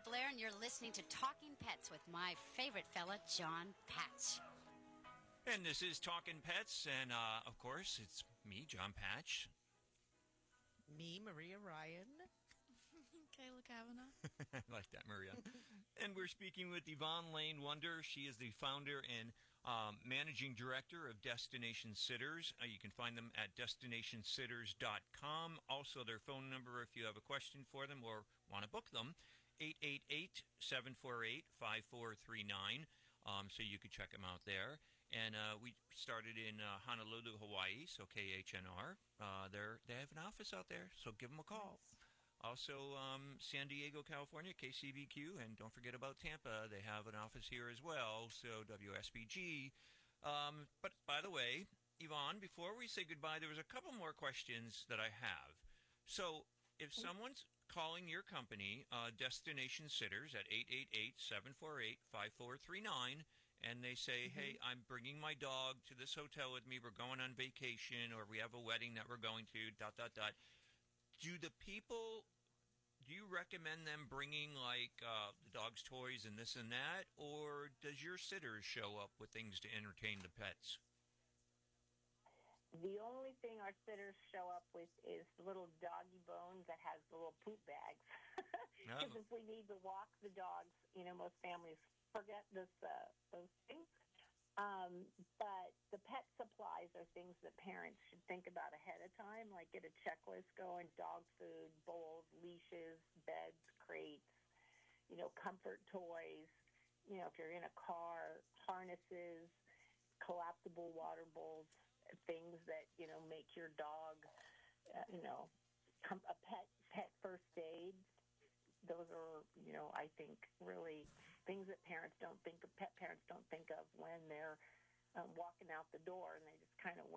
Blair, and you're listening to Talking Pets with my favorite fella, John Patch. And this is Talking Pets, and of course, it's me, John Patch. Me, Maria Ryan. Kayla Kavanaugh. I like that, Maria. And we're speaking with Yvonne Lane Wonder. She is the founder and managing director of Destination Sitters. You can find them at destinationsitters.com. Also, their phone number if you have a question for them or want to book them, 888-748-5439. So you could check them out there. And we started in Honolulu, Hawaii, so KHNR. They have an office out there, so give them a call. Nice. Also, San Diego, California, KCBQ, and don't forget about Tampa. They have an office here as well, so WSBG. But by the way, Yvonne, before we say goodbye, there was a couple more questions that I have. So if someone's calling your company, Destination Sitters, at 888-748-5439, and they say, hey, I'm bringing my dog to this hotel with me, we're going on vacation, or we have a wedding that we're going to, ... Do you recommend them bringing, like, the dog's toys and this and that, or does your sitters show up with things to entertain the pets? The only thing our sitters show up with is the little doggy bones that has the little poop bags. Because if we need to walk the dogs, most families forget those things. But the pet supplies are things that parents should think about ahead of time, like get a checklist going, dog food, bowls, leashes, beds, crates, comfort toys, if you're in a car, harnesses, collapsible water bowls, things that, make your dog, a pet first aid. Those are, I think, really things that pet parents don't think of when they're walking out the door, and they just kind of